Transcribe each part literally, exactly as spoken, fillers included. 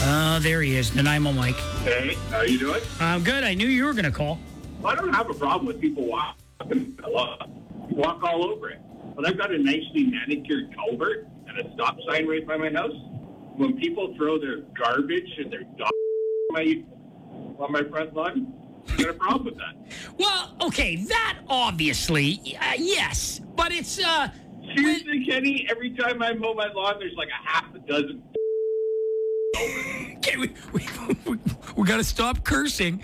Oh, there he is, Nanaimo Mike. Hey, how you doing? I'm good. I knew you were going to call. Well, I don't have a problem with people walking. Walk all over it. But I've got a nicely manicured culvert and a stop sign right by my house. When people throw their garbage and their dog on my, on my front lawn, I've got a problem with that. Well, okay, that obviously, uh, yes. But it's... uh. Seriously, Kenny, every time I mow my lawn, there's like a half a dozen. Okay, we we, we, we got to stop cursing.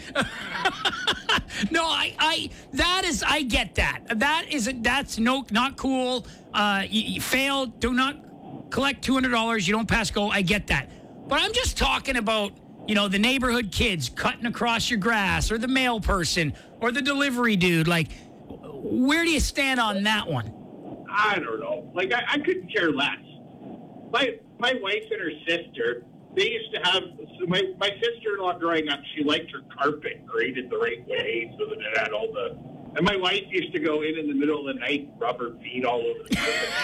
No, I, I, that is, I get that. That is, that's no, not cool. Uh, you, you failed. Do not collect two hundred dollars. You don't pass go. I get that. But I'm just talking about, you know, the neighborhood kids cutting across your grass, or the mail person, or the delivery dude. Like, where do you stand on that one? I don't know. Like, I, I couldn't care less. My my wife and her sister, they used to have, so my, my sister-in-law growing up, she liked her carpet graded the right way so that it had all the, and my wife used to go in in the middle of the night, rub her feet all over the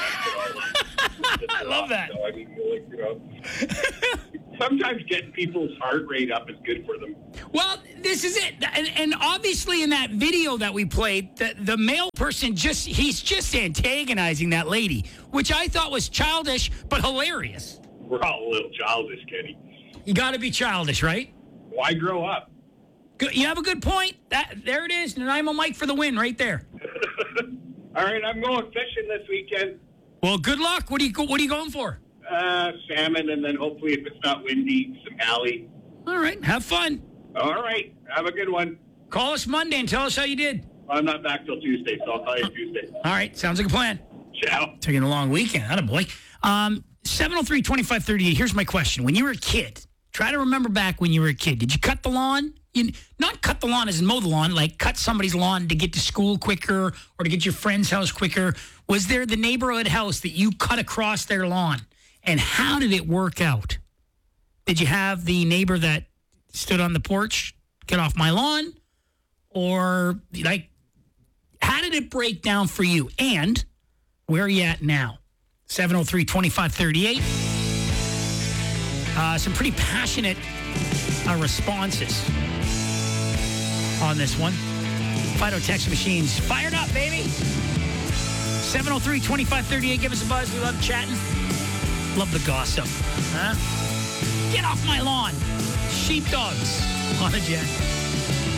carpet. I love that. So, I mean, like, you know, sometimes getting people's heart rate up is good for them. Well, this is it. And, and obviously in that video that we played, the, the male person just, he's just antagonizing that lady, which I thought was childish, but hilarious. We're all a little childish, Kenny. You got to be childish, right? Why grow up? Good. You have a good point. That There it is. Nanaimo Mike for the win right there. All right, I'm going fishing this weekend. Well, good luck. What are you, what are you going for? Uh, salmon, and then hopefully, if it's not windy, some alley. All right. Have fun. All right. Have a good one. Call us Monday and tell us how you did. I'm not back till Tuesday, so I'll call you Tuesday. All right. Sounds like a plan. Ciao. Taking a long weekend. Attaboy. Um, seven oh three, twenty-five thirty-eight. Here's my question. When you were a kid, try to remember back when you were a kid. Did you cut the lawn? You, not cut the lawn as in mow the lawn, like cut somebody's lawn to get to school quicker or to get your friend's house quicker. Was there the neighborhood house that you cut across their lawn? And how did it work out? Did you have the neighbor that stood on the porch, get off my lawn? Or, like, how did it break down for you? And where are you at now? seven oh three, twenty-five thirty-eight. Uh, some pretty passionate uh, responses on this one. Fido text machines fired up, baby. seven oh three, twenty-five thirty-eight. Give us a buzz. We love chatting. Love the gossip. Huh? Get off my lawn. Sheepdogs on a jet.